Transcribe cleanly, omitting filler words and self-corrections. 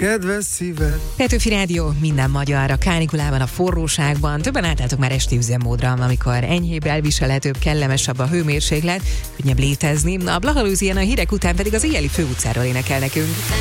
kedves szíved. Petőfi Rádió, minden magyar, a kánikulában, a forróságban. Többen álltátok már esti üzemmódra, amikor enyhébb, elviselhetőbb, kellemesebb a hőmérséklet, könnyebb létezni. A Blaha Lúzián a hírek után pedig az éjjeli főutcáról énekel nekünk.